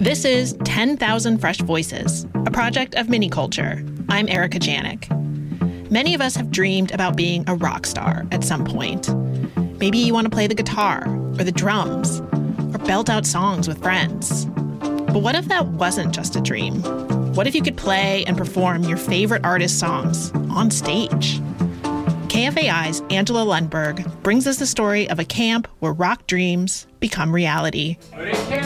This is 10,000 Fresh Voices, a project of Miniculture. I'm Erica Janik. Many of us have dreamed about being a rock star at some point. Maybe you want to play the guitar or the drums or belt out songs with friends. But what if that wasn't just a dream? What if you could play and perform your favorite artist songs on stage? KFAI's Angela Lundberg brings us the story of a camp where rock dreams become reality.